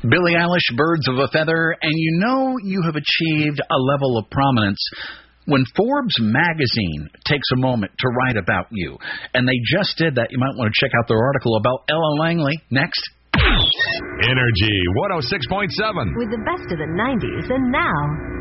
Billie Eilish, Birds of a Feather, and you know you have achieved a level of prominence when Forbes magazine takes a moment to write about you. And they just did that. You might want to check out their article about Ella Langley. Next. Energy 106.7. With the best of the 90s and now.